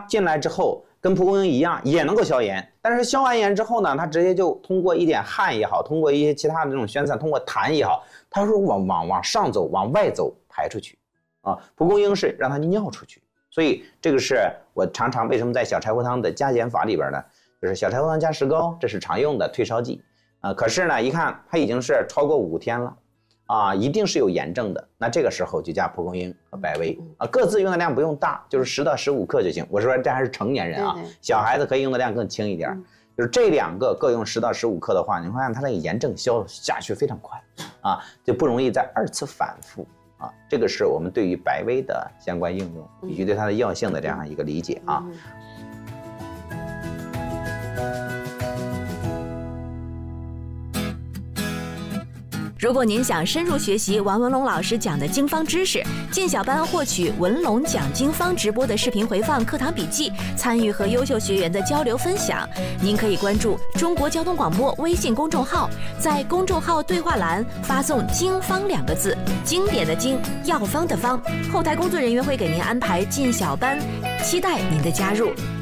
进来之后跟蒲公英一样也能够消炎，但是消完炎之后呢，它直接就通过一点汗也好，通过一些其他的这种宣散，通过痰也好，它是往上走，往外走排出去啊。蒲公英是让它尿出去，所以这个是我常常为什么在小柴胡汤的加减法里边呢，就是小柴胡汤加石膏，这是常用的退烧剂可是呢，一看它已经是超过5天了。一定是有炎症的，那这个时候就加蒲公英和百威各自用的量不用大，就是10到15克就行。我说这还是成年人啊，小孩子可以用的量更轻一点。就是这2个各用10到15克的话，你会看它那个炎症消下去非常快就不容易再2次反复这个是我们对于百威的相关应用以及对它的药性的这样一个理解如果您想深入学习王文龙老师讲的经方知识，进小班获取文龙讲经方直播的视频回放、课堂笔记，参与和优秀学员的交流分享，您可以关注中国交通广播微信公众号，在公众号对话栏发送“经方”2个字，经典的经，药方的方，后台工作人员会给您安排进小班，期待您的加入。